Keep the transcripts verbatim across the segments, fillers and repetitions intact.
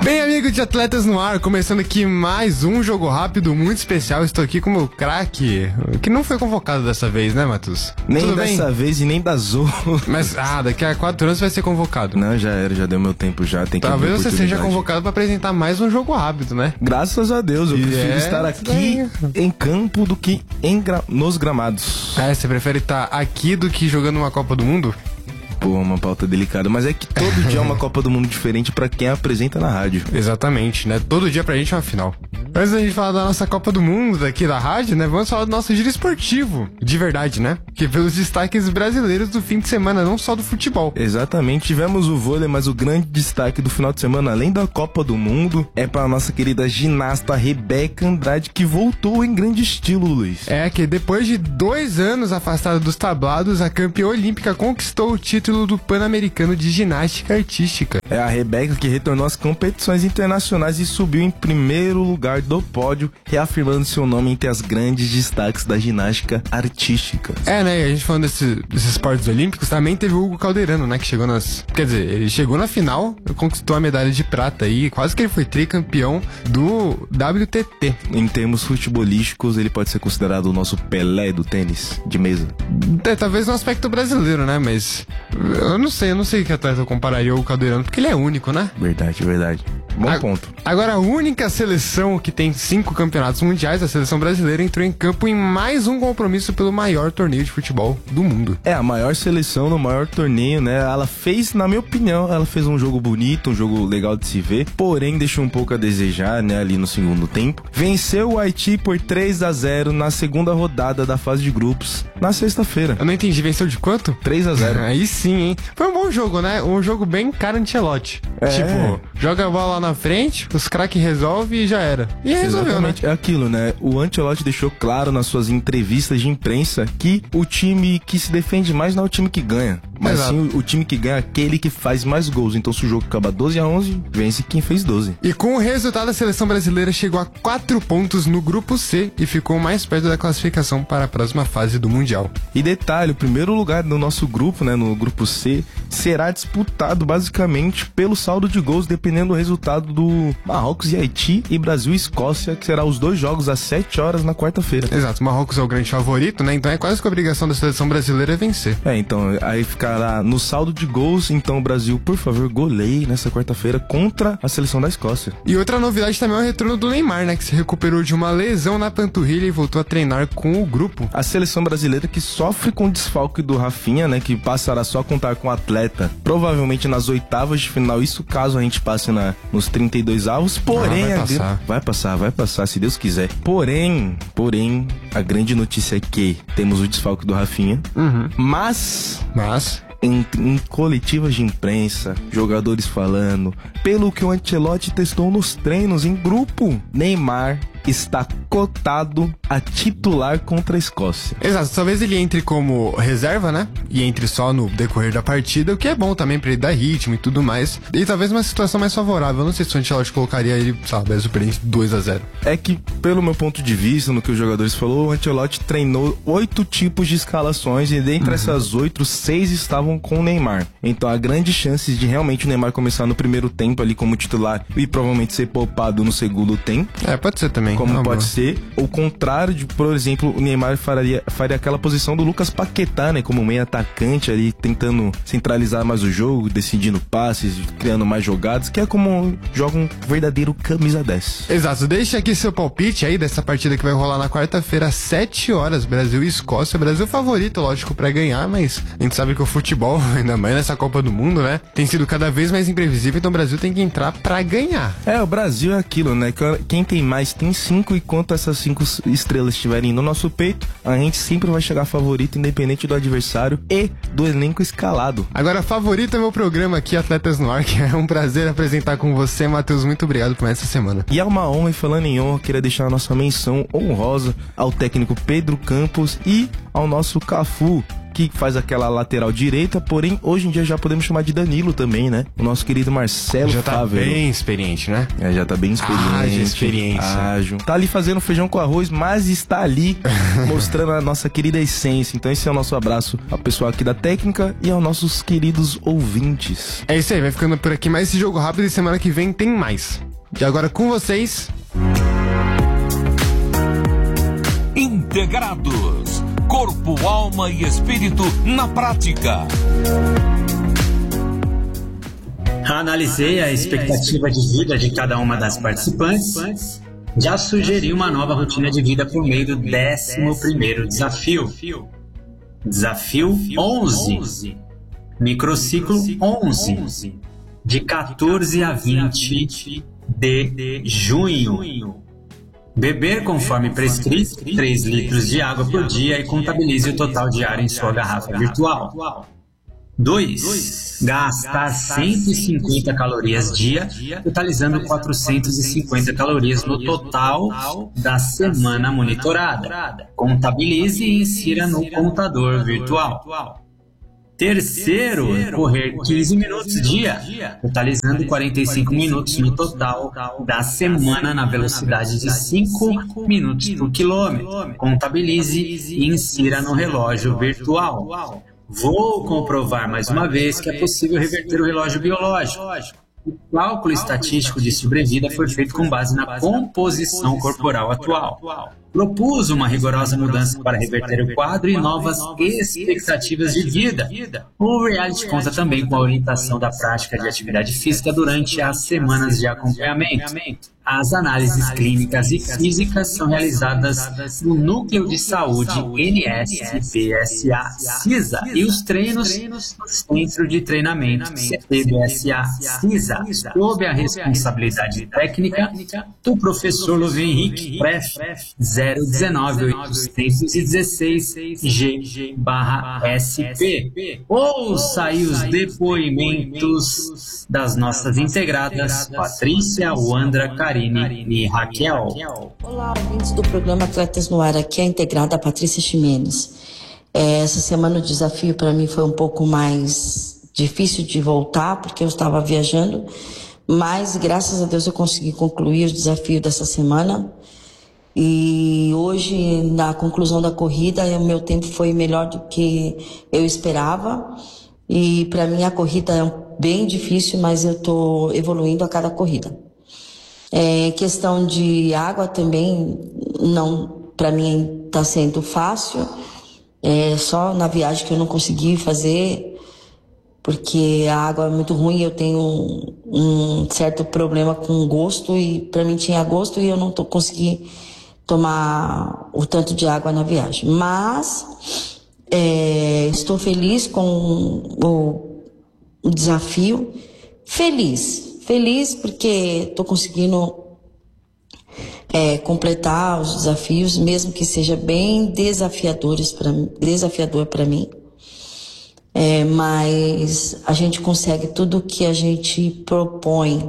Bem, amigo de Atletas no Ar, começando aqui mais um jogo rápido muito especial. Estou aqui com o meu craque, que não foi convocado dessa vez, né, Matheus? Nem Tudo dessa bem? vez e nem das outras. Mas, ah, daqui a quatro anos vai ser convocado. Não, já era, já deu meu tempo já. Tem que Talvez abrir você seja oportunidade. convocado para apresentar mais um jogo rápido, né? Graças a Deus, eu E prefiro é estar isso aqui aí. em campo do que em gra... nos gramados. É, você prefere estar aqui do que jogando uma Copa do Mundo? Pô, uma pauta delicada, mas é que todo dia é uma Copa do Mundo diferente pra quem apresenta na rádio. Exatamente, né? Todo dia pra gente é uma final. Antes da gente falar da nossa Copa do Mundo daqui da rádio, né? Vamos falar do nosso giro esportivo. De verdade, né? Que pelos destaques brasileiros do fim de semana, não só do futebol. Exatamente, tivemos o vôlei, mas o grande destaque do final de semana, além da Copa do Mundo, é pra nossa querida ginasta Rebeca Andrade, que voltou em grande estilo, Luiz. É que depois de dois anos afastada dos tablados, a campeã olímpica conquistou o título do Pan-Americano de Ginástica Artística. É a Rebeca que retornou às competições internacionais e subiu em primeiro lugar do pódio, reafirmando seu nome entre as grandes destaques da ginástica artística. É, né? E a gente falando desse, desses esportes olímpicos, também teve o Hugo Calderano, né? Que chegou nas... Quer dizer, ele chegou na final, conquistou a medalha de prata aí, quase que ele foi tricampeão do W T T. Em termos futebolísticos, ele pode ser considerado o nosso Pelé do tênis de mesa. É, talvez no aspecto brasileiro, né? Mas eu não sei, eu não sei que atleta eu compararia o Calderano, porque ele é único, né? Verdade, verdade. Bom A- ponto. Agora, a única seleção que tem cinco campeonatos mundiais, a seleção brasileira, entrou em campo em mais um compromisso pelo maior torneio de futebol do mundo. É a maior seleção no maior torneio, né? Ela fez, na minha opinião, ela fez um jogo bonito, um jogo legal de se ver, porém deixou um pouco a desejar, né, ali no segundo tempo. Venceu o Haiti por três a zero na segunda rodada da fase de grupos, na sexta-feira. Eu não entendi, venceu de quanto? três a zero. Aí sim, hein? Foi um bom jogo, né? Um jogo bem cara Ancelotti. É. Tipo, joga a bola lá na frente, os craques resolvem e já era. E resolveu, Exatamente, né? é aquilo, né? O Ancelotti deixou claro nas suas entrevistas de imprensa que o time que se defende mais não é o time que ganha, mas Exato. sim o, o time que ganha é aquele que faz mais gols. Então se o jogo acaba doze a onze, vence quem fez doze. E com o resultado, a seleção brasileira chegou a quatro pontos no grupo C e ficou mais perto da classificação para a próxima fase do Mundial. E detalhe, o primeiro lugar do nosso grupo, né, no grupo C, será disputado basicamente pelo saldo de gols, dependendo do resultado do Marrocos e Haiti e Brasil e Escócia, que será os dois jogos às sete horas na quarta-feira. Exato, o Marrocos é o grande favorito, né? Então é quase que a obrigação da seleção brasileira vencer. É, então, aí ficará no saldo de gols, então o Brasil, por favor, goleie nessa quarta-feira contra a seleção da Escócia. E outra novidade também é o retorno do Neymar, né? Que se recuperou de uma lesão na panturrilha e voltou a treinar com o grupo. A seleção brasileira que sofre com o desfalque do Rafinha, né, que passará só a contar com o atleta, provavelmente nas oitavas de final, isso caso a gente passe na, nos trinta e dois avos, porém... Ah, vai a passar. gra- vai passar, vai passar, se Deus quiser. Porém, porém, a grande notícia é que temos o desfalque do Rafinha, Uhum. mas... Mas... Em, em coletivas de imprensa, jogadores falando, pelo que o Ancelotti testou nos treinos em grupo, Neymar está cotado a titular contra a Escócia. Exato, talvez ele entre como reserva, né? E entre só no decorrer da partida, o que é bom também pra ele dar ritmo e tudo mais. E talvez uma situação mais favorável. Eu não sei se o Ancelotti colocaria ele, sabe, a superente dois a zero. É que, pelo meu ponto de vista, no que os jogadores falou, o Ancelotti treinou oito tipos de escalações e dentre essas oito, seis estavam com o Neymar. Então há grandes chances de realmente o Neymar começar no primeiro tempo ali como titular e provavelmente ser poupado no segundo tempo. É, pode ser também. Como Ah, pode boa. ser, o contrário de, por exemplo, o Neymar faria, faria aquela posição do Lucas Paquetá, né? Como meio atacante ali, tentando centralizar mais o jogo, decidindo passes, criando mais jogadas, que é como joga um verdadeiro camisa dez. Exato, deixa aqui seu palpite aí dessa partida que vai rolar na quarta-feira às sete horas, Brasil e Escócia. Brasil favorito, lógico, pra ganhar, mas a gente sabe que o futebol, ainda mais nessa Copa do Mundo, né, tem sido cada vez mais imprevisível, então o Brasil tem que entrar pra ganhar. É, o Brasil é aquilo, né? Quem tem mais tem cinco, e quanto essas cinco estrelas estiverem no nosso peito, a gente sempre vai chegar favorito, independente do adversário e do elenco escalado. Agora, favorito é meu programa aqui, Atletas no Ar, que é um prazer apresentar com você, Matheus. Muito obrigado por essa semana. E é uma honra, e falando em honra, queria deixar a nossa menção honrosa ao técnico Pedro Campos e ao nosso Cafu, que faz aquela lateral direita, porém hoje em dia já podemos chamar de Danilo também, né? O nosso querido Marcelo já tá Fávero. bem experiente, né? É, já tá bem experiente. Ágil, experiência. Ágil. Tá ali fazendo feijão com arroz, mas está ali mostrando a nossa querida essência. Então esse é o nosso abraço ao pessoal aqui da técnica e aos nossos queridos ouvintes. É isso aí, vai ficando por aqui mais esse Jogo Rápido e semana que vem tem mais. E agora com vocês... Integrados. Corpo, alma e espírito na prática. Analisei a expectativa de vida de cada uma das participantes. Já sugeri uma nova rotina de vida por meio do décimo primeiro desafio. Desafio onze. Microciclo onze. De quatorze a vinte de junho. Beber conforme prescrito três litros de água por dia e contabilize o total diário em sua garrafa virtual. dois. Gastar cento e cinquenta calorias dia, totalizando quatrocentas e cinquenta calorias no total da semana monitorada. Contabilize e insira no contador virtual. Terceiro, correr quinze minutos dia, totalizando quarenta e cinco minutos no total da semana na velocidade de cinco minutos por quilômetro. Contabilize e insira no relógio virtual. Vou comprovar mais uma vez que é possível reverter o relógio biológico. O cálculo estatístico de sobrevida foi feito com base na composição corporal atual. Propus uma rigorosa mudança para reverter o quadro e novas expectativas de vida. O reality conta também com a orientação da prática de atividade física durante as semanas de acompanhamento. As análises clínicas e físicas são realizadas no Núcleo de Saúde N S B S A CISA e os treinos no Centro de Treinamento C T B S A CISA, sob a responsabilidade técnica do professor Louvi Henrique, P R E F zero um nove oito um seis G S P. Ouça aí os depoimentos das nossas integradas Patrícia, Wandra, Karine e Raquel. Olá, ouvintes do programa Atletas no Ar, aqui é a integrada Patrícia Ximenes. É, essa semana o desafio para mim foi um pouco mais difícil de voltar, porque eu estava viajando, mas graças a Deus eu consegui concluir o desafio dessa semana. E hoje, na conclusão da corrida, o meu tempo foi melhor do que eu esperava. E para mim a corrida é bem difícil, mas eu estou evoluindo a cada corrida. É, questão de água também, não, para mim está sendo fácil. É só na viagem que eu não consegui fazer, porque a água é muito ruim. Eu tenho um, um certo problema com gosto e para mim tinha gosto e eu não tô consegui tomar o tanto de água na viagem. Mas é, estou feliz com o, o desafio. Feliz, feliz porque estou conseguindo é, completar os desafios, mesmo que seja bem desafiadores para desafiador para mim. É, mas a gente consegue tudo que a gente propõe.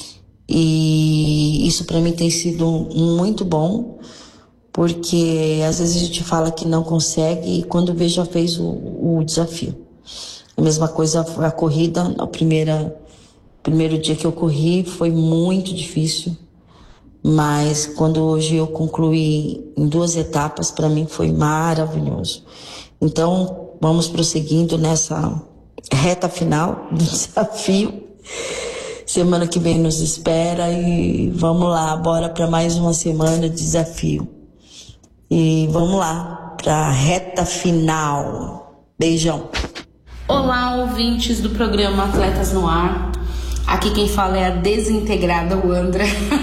E isso para mim tem sido muito bom, porque às vezes a gente fala que não consegue e quando vê já fez o, o desafio. A mesma coisa a corrida, no primeira, primeiro dia que eu corri foi muito difícil, mas quando hoje eu concluí em duas etapas, para mim foi maravilhoso. Então vamos prosseguindo nessa reta final do desafio. Semana que vem nos espera e vamos lá, bora para mais uma semana de desafio. E vamos lá, para a reta final. Beijão. Olá, ouvintes do programa Atletas no Ar. Aqui quem fala é a desintegrada Wandra.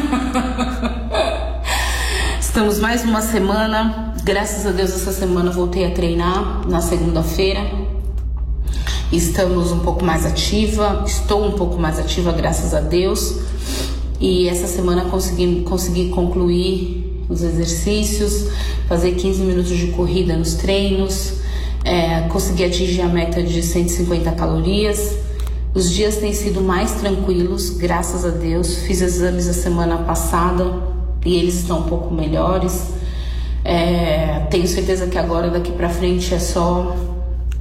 Estamos mais uma semana. Graças a Deus essa semana eu voltei a treinar na segunda-feira. Estamos um pouco mais ativa, estou um pouco mais ativa, graças a Deus. E essa semana consegui, consegui concluir os exercícios, fazer quinze minutos de corrida nos treinos, é, consegui atingir a meta de cento e cinquenta calorias. Os dias têm sido mais tranquilos, graças a Deus. Fiz exames a semana passada e eles estão um pouco melhores. É, tenho certeza que agora, daqui pra frente, é só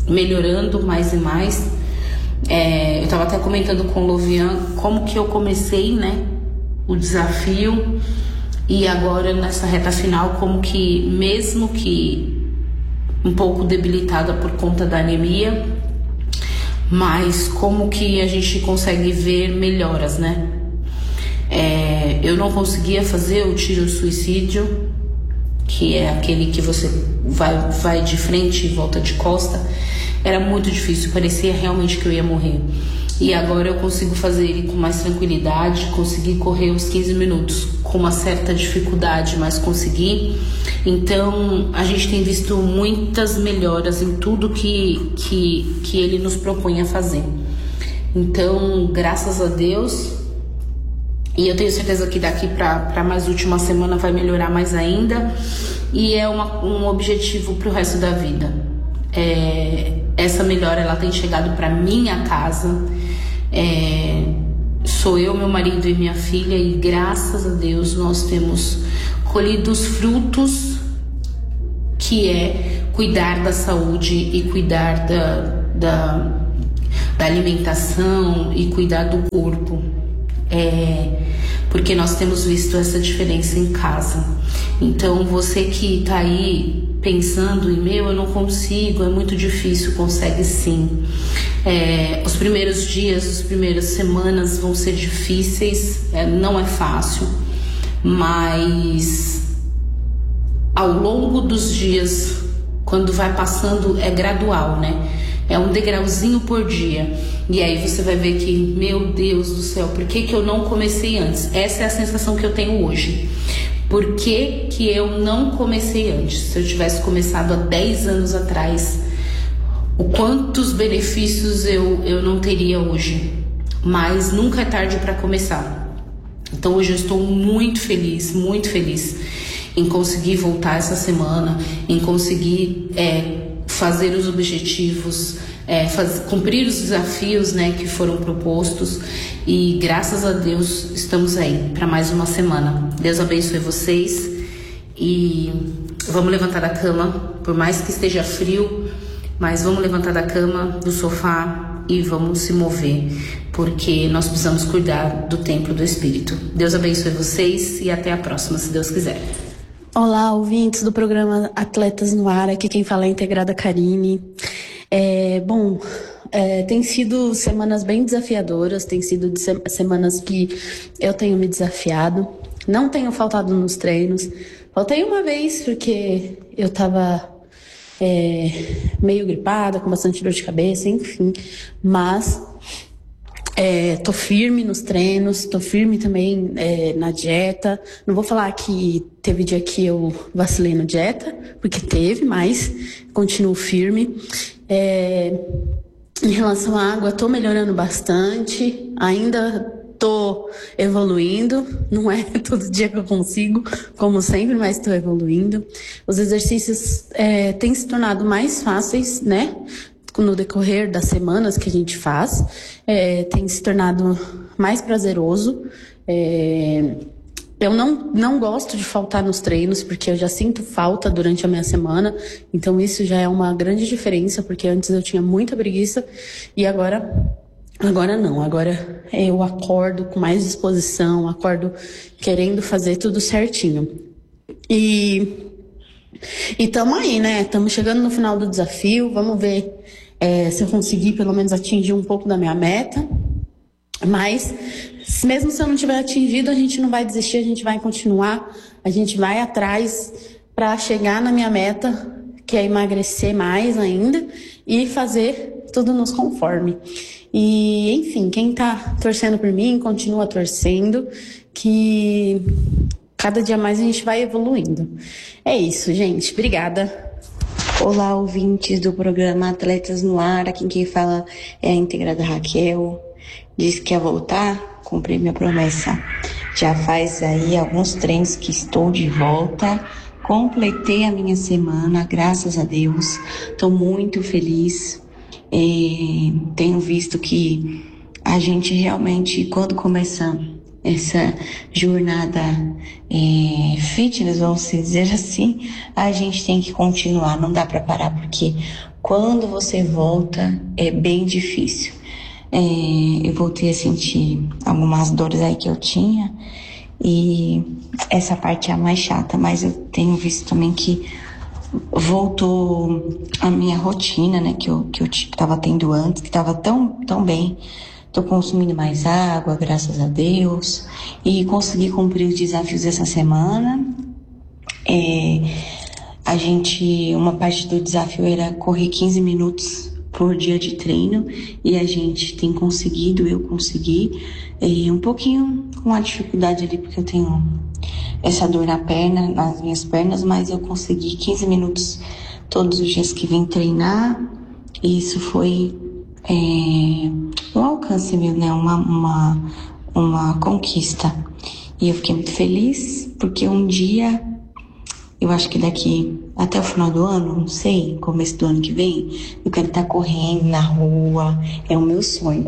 melhorando mais e mais. É, eu estava até comentando com o Lovian como que eu comecei, né, o desafio, e agora nessa reta final, como que mesmo que um pouco debilitada por conta da anemia, mas como que a gente consegue ver melhoras, né? É, eu não conseguia fazer o tiro suicídio, que é aquele que você vai, vai de frente e volta de costa. Era muito difícil, parecia realmente que eu ia morrer. E agora eu consigo fazer ele com mais tranquilidade, consegui correr os quinze minutos com uma certa dificuldade, mas consegui. Então a gente tem visto muitas melhoras em tudo que, que, que ele nos propõe a fazer. Então, graças a Deus, e eu tenho certeza que daqui para mais última semana vai melhorar mais ainda, e é uma, um objetivo para o resto da vida. É, essa melhora ela tem chegado para minha casa. É, sou eu, meu marido e minha filha, e graças a Deus nós temos colhido os frutos, que é cuidar da saúde e cuidar da, da, da alimentação e cuidar do corpo. É, porque nós temos visto essa diferença em casa. Então você que tá aí pensando em meu, eu não consigo, é muito difícil, consegue sim. É, os primeiros dias, as primeiras semanas vão ser difíceis, é, não é fácil, mas ao longo dos dias, quando vai passando, é gradual, né? É um degrauzinho por dia. E aí você vai ver que, meu Deus do céu, por que que eu não comecei antes? Essa é a sensação que eu tenho hoje. Por que que eu não comecei antes? Se eu tivesse começado há dez anos atrás, o quantos benefícios eu, eu não teria hoje? Mas nunca é tarde para começar. Então hoje eu estou muito feliz, muito feliz em conseguir voltar essa semana, em conseguir é, fazer os objetivos, é, faz, cumprir os desafios, né, que foram propostos. E graças a Deus estamos aí para mais uma semana. Deus abençoe vocês e vamos levantar da cama, por mais que esteja frio, mas vamos levantar da cama, do sofá e vamos se mover, porque nós precisamos cuidar do templo do Espírito. Deus abençoe vocês e até a próxima, se Deus quiser. Olá, ouvintes do programa Atletas no Ar, aqui quem fala é a Integrada Karine. É, bom, é, tem sido semanas bem desafiadoras, tem sido de se- semanas que eu tenho me desafiado, não tenho faltado nos treinos. Faltei uma vez porque eu tava é, meio gripada, com bastante dor de cabeça, enfim, mas É, tô firme nos treinos, tô firme também é, na dieta. Não vou falar que teve dia que eu vacilei na dieta, porque teve, mas continuo firme. É, em relação à água, tô melhorando bastante, ainda tô evoluindo. Não é todo dia que eu consigo, como sempre, mas tô evoluindo. Os exercícios é, têm se tornado mais fáceis, né? No decorrer das semanas que a gente faz, é, tem se tornado mais prazeroso. É, eu não, não gosto de faltar nos treinos, porque eu já sinto falta durante a minha semana, então isso já é uma grande diferença, porque antes eu tinha muita preguiça e agora, agora não, agora eu acordo com mais disposição, acordo querendo fazer tudo certinho. E E tamo aí, né? Estamos chegando no final do desafio. Vamos ver é, se eu conseguir pelo menos atingir um pouco da minha meta. Mas, mesmo se eu não tiver atingido, a gente não vai desistir, a gente vai continuar. A gente vai atrás para chegar na minha meta, que é emagrecer mais ainda e fazer tudo nos conforme. E, enfim, quem tá torcendo por mim, continua torcendo, que cada dia mais a gente vai evoluindo. É isso, gente. Obrigada. Olá, ouvintes do programa Atletas no Ar. Aqui quem fala é a Integrada Raquel. Disse que ia voltar, cumpri minha promessa. Já faz aí alguns treinos que estou de volta. Completei a minha semana, graças a Deus. Estou muito feliz. É, tenho visto que a gente realmente, quando começa essa jornada é, fitness, vamos dizer assim, a gente tem que continuar, não dá para parar, porque quando você volta é bem difícil. É, eu voltei a sentir algumas dores aí que eu tinha, e essa parte é a mais chata, mas eu tenho visto também que voltou a minha rotina, né, que eu, que eu tava tendo antes, que tava tão, tão bem. Tô consumindo mais água, graças a Deus, e consegui cumprir os desafios essa semana. É, a gente, uma parte do desafio era correr quinze minutos por dia de treino, e a gente tem conseguido, eu consegui, é, um pouquinho com a dificuldade ali, porque eu tenho essa dor na perna, nas minhas pernas, mas eu consegui quinze minutos todos os dias que vim treinar, e isso foi é, um alcance meu, né, uma, uma, uma conquista, e eu fiquei muito feliz, porque um dia, eu acho que daqui até o final do ano, não sei, começo do ano que vem, eu quero estar correndo na rua, é o meu sonho.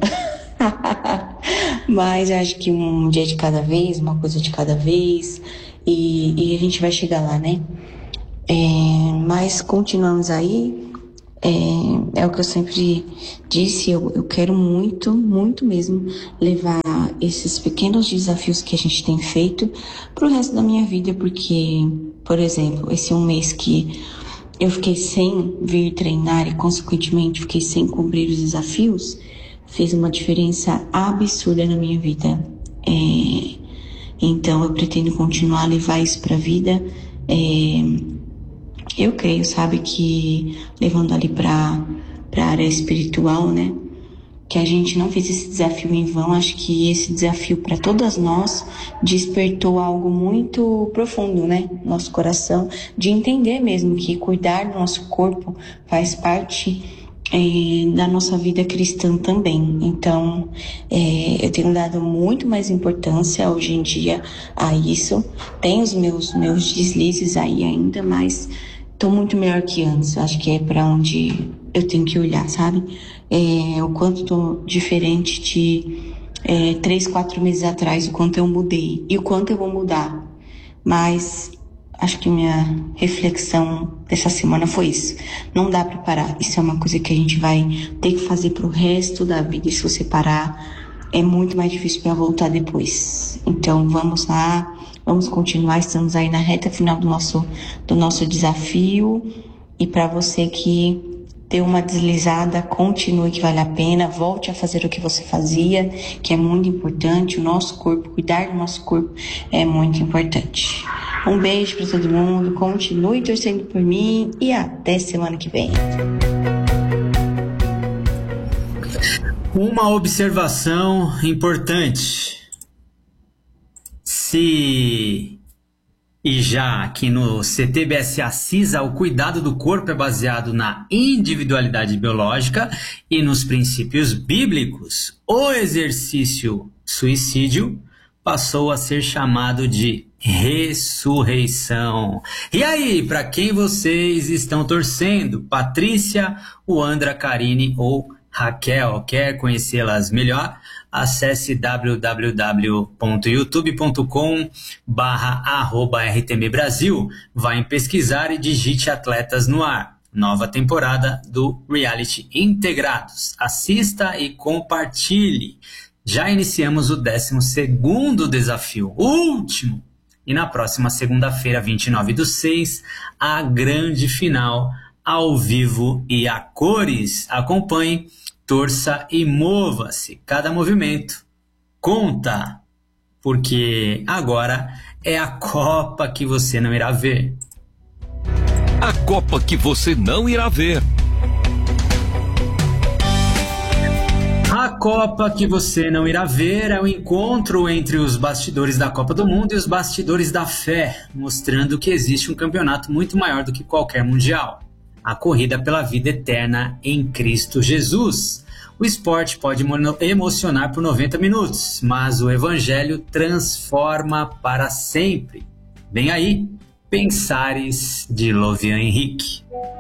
Mas eu acho que um dia de cada vez, uma coisa de cada vez, e, e a gente vai chegar lá, né? É, mas continuamos aí, é, é o que eu sempre disse, eu, eu quero muito, muito mesmo levar esses pequenos desafios que a gente tem feito pro resto da minha vida, porque, por exemplo, esse um mês que eu fiquei sem vir treinar e, consequentemente, fiquei sem cumprir os desafios, fez uma diferença absurda na minha vida. É, então, eu pretendo continuar a levar isso pra vida. É, eu creio, sabe, que levando ali pra, pra área espiritual, né, que a gente não fez esse desafio em vão. Acho que esse desafio para todas nós despertou algo muito profundo, né, no nosso coração, de entender mesmo que cuidar do nosso corpo faz parte é, da nossa vida cristã também. Então, é, eu tenho dado muito mais importância hoje em dia a isso. Tem os meus, meus deslizes aí ainda, mas tô muito melhor que antes. Acho que é para onde eu tenho que olhar, sabe? É, o quanto tô diferente de é, três, quatro meses atrás, o quanto eu mudei e o quanto eu vou mudar. Mas acho que minha reflexão dessa semana foi isso. Não dá pra parar. Isso é uma coisa que a gente vai ter que fazer pro resto da vida. E se você parar, é muito mais difícil para voltar depois. Então vamos lá, vamos continuar. Estamos aí na reta final do nosso, do nosso desafio. E para você que deu uma deslizada, continue, que vale a pena. Volte a fazer o que você fazia, que é muito importante. O nosso corpo, cuidar do nosso corpo é muito importante. Um beijo para todo mundo, continue torcendo por mim e até semana que vem. Uma observação importante. Se e já que no C T B S A CISA o cuidado do corpo é baseado na individualidade biológica e nos princípios bíblicos, o exercício suicídio passou a ser chamado de ressurreição. E aí, para quem vocês estão torcendo? Patrícia, Wandra, Karine ou Raquel? Quer conhecê-las melhor? Acesse w w w ponto youtube ponto com barra arroba R T M Brasil. Vai em pesquisar e digite Atletas no Ar. Nova temporada do Reality Integrados. Assista e compartilhe. Já iniciamos o décimo segundo desafio, o último. E na próxima segunda-feira, vinte e nove do seis, a grande final ao vivo e a cores. Acompanhe, torça e mova-se. Cada movimento conta, porque agora é a Copa que você não irá ver. A Copa que você não irá ver. A Copa que você não irá ver é o encontro entre os bastidores da Copa do Mundo e os bastidores da fé, mostrando que existe um campeonato muito maior do que qualquer mundial. A corrida pela vida eterna em Cristo Jesus. O esporte pode emocionar por noventa minutos, mas o evangelho transforma para sempre. Vem aí, Pensares de Lovian Henrique.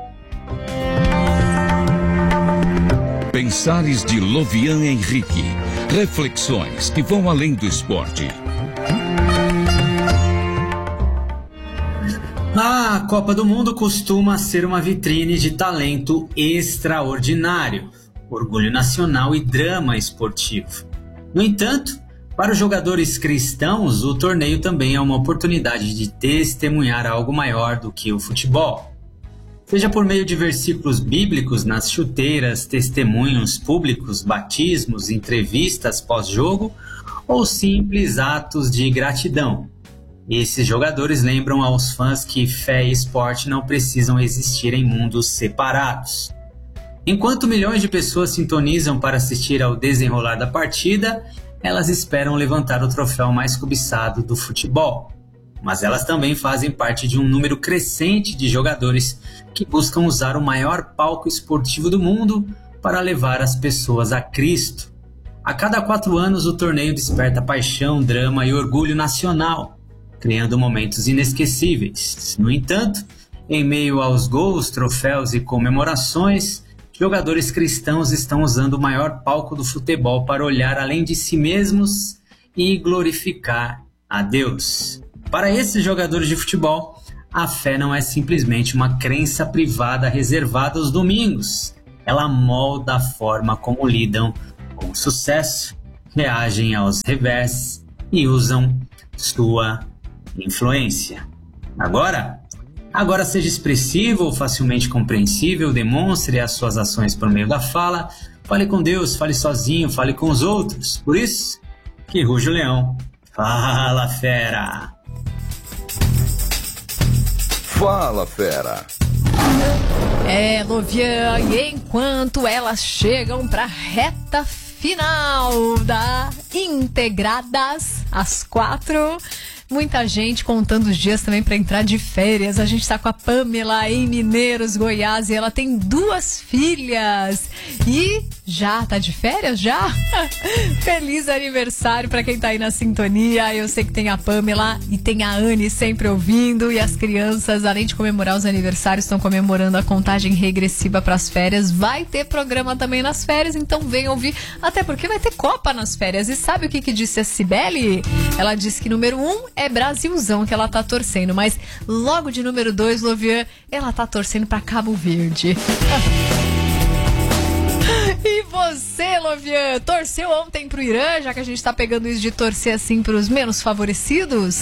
Pensares de Lovian Henrique. Reflexões que vão além do esporte. A Copa do Mundo costuma ser uma vitrine de talento extraordinário, orgulho nacional e drama esportivo. No entanto, para os jogadores cristãos, o torneio também é uma oportunidade de testemunhar algo maior do que o futebol. Seja por meio de versículos bíblicos nas chuteiras, testemunhos públicos, batismos, entrevistas pós-jogo ou simples atos de gratidão. Esses jogadores lembram aos fãs que fé e esporte não precisam existir em mundos separados. Enquanto milhões de pessoas sintonizam para assistir ao desenrolar da partida, elas esperam levantar o troféu mais cobiçado do futebol. Mas elas também fazem parte de um número crescente de jogadores que buscam usar o maior palco esportivo do mundo para levar as pessoas a Cristo. A cada quatro anos, o torneio desperta paixão, drama e orgulho nacional, criando momentos inesquecíveis. No entanto, em meio aos gols, troféus e comemorações, jogadores cristãos estão usando o maior palco do futebol para olhar além de si mesmos e glorificar a Deus. Para esses jogadores de futebol, a fé não é simplesmente uma crença privada reservada aos domingos. Ela molda a forma como lidam com o sucesso, reagem aos revés e usam sua influência. Agora, agora seja expressivo ou facilmente compreensível, demonstre as suas ações por meio da fala, fale com Deus, fale sozinho, fale com os outros. Por isso, que ruge o leão. Fala, fera! Fala, fera! É, Lovian, e enquanto elas chegam para a reta final da Integradas, às quatro, muita gente contando os dias também para entrar de férias. A gente está com a Pamela em Mineiros, Goiás, e ela tem duas filhas. E já tá de férias? Já? Feliz aniversário para quem tá aí na sintonia. Eu sei que tem a Pamela e tem a Anne sempre ouvindo. E as crianças, além de comemorar os aniversários, estão comemorando a contagem regressiva para as férias. Vai ter programa também nas férias, então vem ouvir. Até porque vai ter Copa nas férias. E sabe o que que disse a Cibele? Ela disse que número um é Brasilzão que ela tá torcendo, mas logo de número dois, Lovian, ela tá torcendo pra Cabo Verde. E você, Lovian, torceu ontem pro Irã, já que a gente tá pegando isso de torcer assim pros menos favorecidos?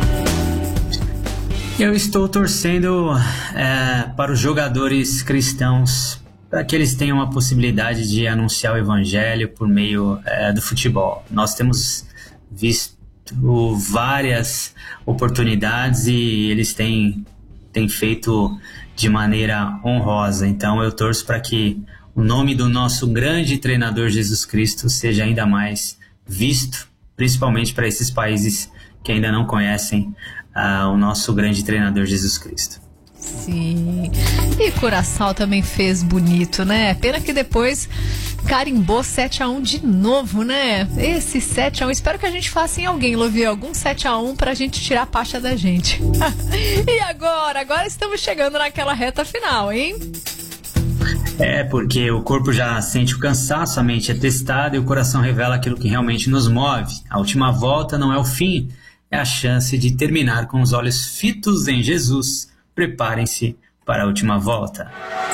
Eu estou torcendo é, para os jogadores cristãos, para que eles tenham a possibilidade de anunciar o evangelho por meio é, do futebol. Nós temos visto várias oportunidades e eles têm, têm feito de maneira honrosa. Então eu torço para que o nome do nosso grande treinador Jesus Cristo seja ainda mais visto, principalmente para esses países que ainda não conhecem uh, o nosso grande treinador Jesus Cristo. Sim, e Curaçao também fez bonito, né? Pena que depois carimbou sete a um de novo, né? Esse sete a um, espero que a gente faça em alguém, Lovian, algum sete a um pra gente tirar a pacha da gente. E agora? Agora estamos chegando naquela reta final, hein? É, porque o corpo já sente o cansaço, a mente é testada e o coração revela aquilo que realmente nos move. A última volta não é o fim, é a chance de terminar com os olhos fitos em Jesus. Preparem-se para a última volta.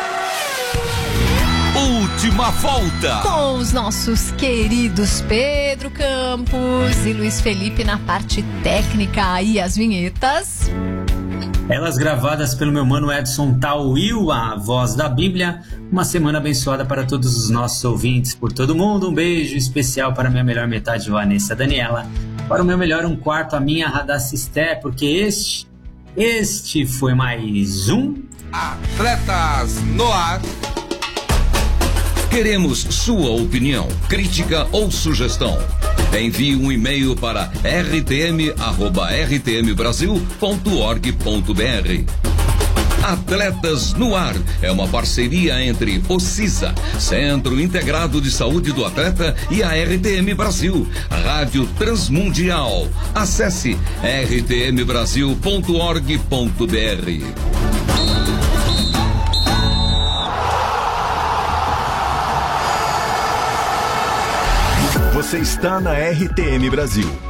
Última volta! Com os nossos queridos Pedro Campos e Luiz Felipe na parte técnica e as vinhetas. Elas gravadas pelo meu mano Edson Tauil, a voz da Bíblia. Uma semana abençoada para todos os nossos ouvintes, por todo mundo. Um beijo especial para a minha melhor metade, Vanessa Daniela. Para o meu melhor um quarto, a minha Radacisté, porque este... Este foi mais um Atletas no Ar. Queremos sua opinião, crítica ou sugestão. Envie um e-mail para r t m arroba r t m brasil ponto org ponto b r. Atletas no Ar é uma parceria entre o CISA, Centro Integrado de Saúde do Atleta, e a R T M Brasil, Rádio Transmundial. Acesse r t m brasil ponto org ponto b r. Você está na R T M Brasil,